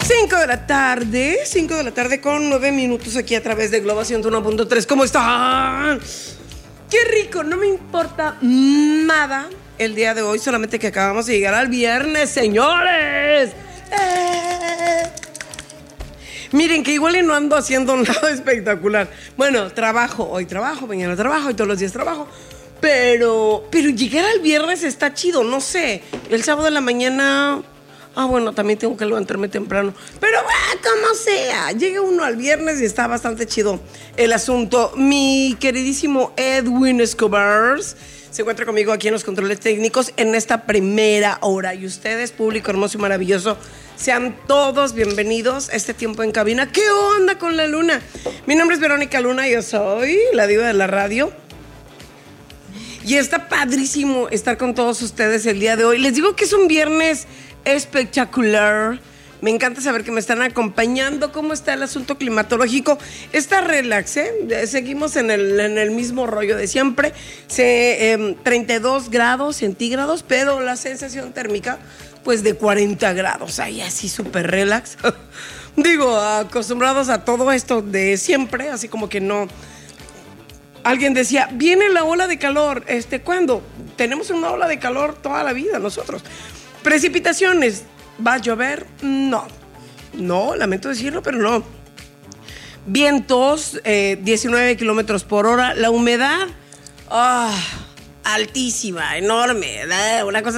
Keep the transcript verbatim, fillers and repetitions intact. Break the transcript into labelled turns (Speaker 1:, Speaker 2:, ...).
Speaker 1: cinco de la tarde, cinco de la tarde con nueve minutos aquí a través de Globo ciento uno punto tres. ¿Cómo están? ¡Qué rico! No me importa nada el día de hoy, solamente que acabamos de llegar al viernes, señores. ¡Eh! Miren que igual y no ando haciendo nada espectacular. Bueno, trabajo, hoy trabajo, mañana trabajo y todos los días trabajo. Pero, pero llegar al viernes está chido, no sé. El sábado de la mañana... Ah, bueno, también tengo que levantarme temprano. Pero bueno, como sea, llega uno al viernes y está bastante chido el asunto. Mi queridísimo Edwin Escobar se encuentra conmigo aquí en los controles técnicos en esta primera hora. Y ustedes, público hermoso y maravilloso, sean todos bienvenidos a este tiempo en cabina. ¿Qué onda con la luna? Mi nombre es Verónica Luna, yo soy la diva de la radio. Y está padrísimo estar con todos ustedes el día de hoy. Les digo que es un viernes espectacular. Me encanta saber que me están acompañando. ¿Cómo está el asunto climatológico? Está relax, ¿eh? Seguimos en el, en el mismo rollo de siempre. Se, eh, treinta y dos grados centígrados, pero la sensación térmica, pues de cuarenta grados. Ahí así súper relax. Digo, acostumbrados a todo esto de siempre, así como que no... Alguien decía, viene la ola de calor. Este, ¿cuándo? Tenemos una ola de calor toda la vida nosotros. Precipitaciones, ¿va a llover? No, no, lamento decirlo, pero no. Vientos, eh, diecinueve kilómetros por hora. La humedad, oh, altísima, enorme, ¿verdad? Una cosa